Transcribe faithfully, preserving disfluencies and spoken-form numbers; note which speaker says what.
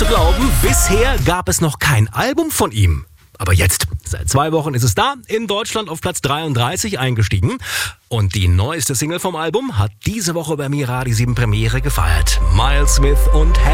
Speaker 1: zu glauben, bisher gab es noch kein Album von ihm. Aber jetzt, seit zwei Wochen ist es da, in Deutschland auf Platz dreiunddreißig eingestiegen. Und die neueste Single vom Album hat diese Woche bei Mira die sieben Premiere gefeiert. Miles Smith und Heaven.